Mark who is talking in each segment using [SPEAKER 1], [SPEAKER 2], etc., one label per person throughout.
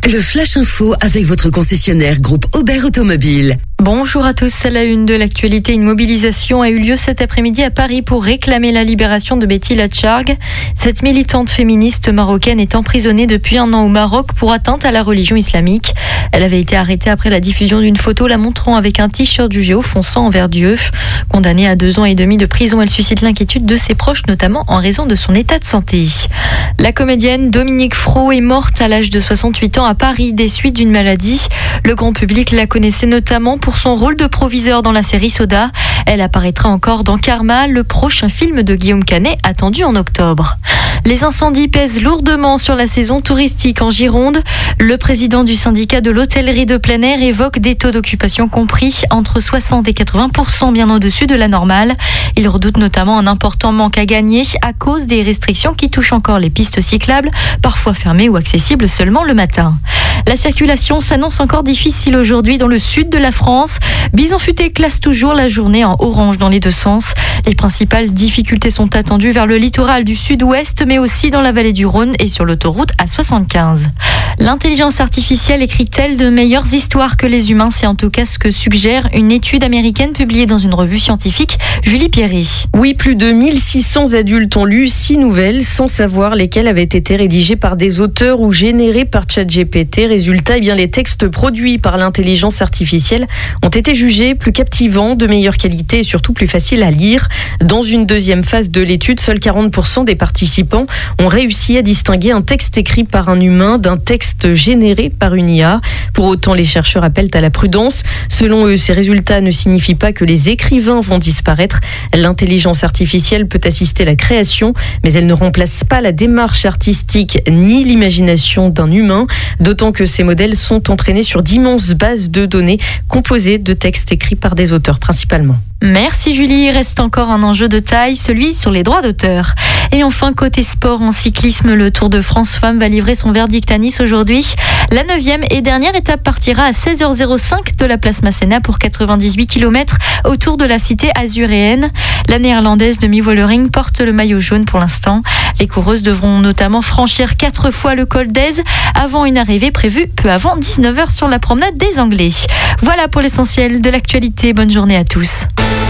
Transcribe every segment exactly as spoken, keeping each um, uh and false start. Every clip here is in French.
[SPEAKER 1] Le Flash Info avec votre concessionnaire groupe Aubert Automobile.
[SPEAKER 2] Bonjour à tous, à la une de l'actualité, une mobilisation a eu lieu cet après-midi à Paris pour réclamer la libération de Betty Latcharg. Cette militante féministe marocaine est emprisonnée depuis un an au Maroc pour atteinte à la religion islamique. Elle avait été arrêtée après la diffusion d'une photo la montrant avec un t-shirt jugé offensant envers Dieu. Condamnée à deux ans et demi de prison, elle suscite l'inquiétude de ses proches, notamment en raison de son état de santé. La comédienne Dominique Fro est morte à l'âge de soixante-huit ans à Paris des suites d'une maladie. Le grand public la connaissait notamment pour son rôle de proviseur dans la série Soda. Elle apparaîtra encore dans Karma, le prochain film de Guillaume Canet attendu en octobre. Les incendies pèsent lourdement sur la saison touristique en Gironde. Le président du syndicat de l'hôtellerie de plein air évoque des taux d'occupation compris entre soixante et quatre-vingts pour cent, bien au-dessus de la normale. Il redoute notamment un important manque à gagner à cause des restrictions qui touchent encore les pistes cyclables, parfois fermées ou accessibles seulement le matin. La circulation s'annonce encore difficile aujourd'hui dans le sud de la France. Bison Futé classe toujours la journée en orange dans les deux sens. Les principales difficultés sont attendues vers le littoral du sud-ouest, mais aussi dans la vallée du Rhône et sur l'autoroute A soixante-quinze. L'intelligence artificielle écrit-elle de meilleures histoires que les humains? C'est en tout cas ce que suggère une étude américaine publiée dans une revue scientifique. Julie Pierry.
[SPEAKER 3] Oui, plus de mille six cents adultes ont lu six nouvelles sans savoir lesquelles avaient été rédigées par des auteurs ou générées par ChatGPT. Résultat, eh bien, les textes produits par l'intelligence artificielle ont été jugés plus captivants, de meilleure qualité et surtout plus faciles à lire. Dans une deuxième phase de l'étude, seuls quarante pour cent des participants ont réussi à distinguer un texte écrit par un humain d'un texte généré par une I A. Pour autant, les chercheurs appellent à la prudence. Selon eux, ces résultats ne signifient pas que les écrivains vont disparaître. L'intelligence artificielle peut assister à la création, mais elle ne remplace pas la démarche artistique ni l'imagination d'un humain, d'autant que ces modèles sont entraînés sur d'immenses bases de données composées de textes écrits par des auteurs principalement.
[SPEAKER 2] Merci Julie, il reste encore un enjeu de taille, celui sur les droits d'auteur. Et enfin, côté sport, en cyclisme, le Tour de France Femmes va livrer son verdict à Nice aujourd'hui. La neuvième et dernière étape partira à seize heures cinq de la place Masséna pour quatre-vingt-dix-huit kilomètres autour de la cité azuréenne. La néerlandaise Demi Vollering porte le maillot jaune pour l'instant. Les coureuses devront notamment franchir quatre fois le col d'Aise avant une arrivée prévue peu avant dix-neuf heures sur la promenade des Anglais. Voilà pour l'essentiel de l'actualité. Bonne journée à tous.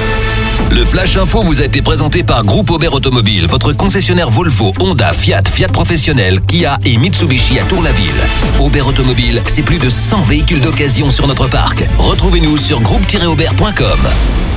[SPEAKER 4] Le Flash Info vous a été présenté par Groupe Aubert Automobile, votre concessionnaire Volvo, Honda, Fiat, Fiat Professionnel, Kia et Mitsubishi à Tour-la-Ville. Aubert Automobile, c'est plus de cent véhicules d'occasion sur notre parc. Retrouvez-nous sur groupe tiret aubert point com.